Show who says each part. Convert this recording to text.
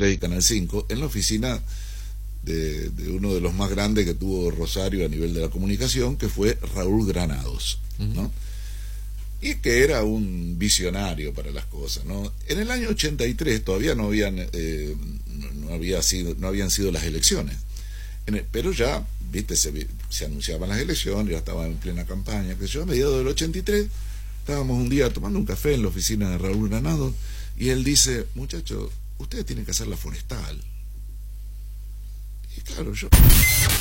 Speaker 1: 3 y Canal 5, en la oficina de uno de los más grandes que tuvo Rosario a nivel de la comunicación, que fue Raúl Granados, ¿no? Y que era un visionario para las cosas, ¿no? En el año 83 todavía no habían sido las elecciones, pero ya, viste, se anunciaban las elecciones, ya estaba en plena campaña, que yo, a mediados del 83 estábamos un día tomando un café en la oficina de Raúl Granados y él dice: muchachos, ustedes tienen que hacer la forestal. Y claro, yo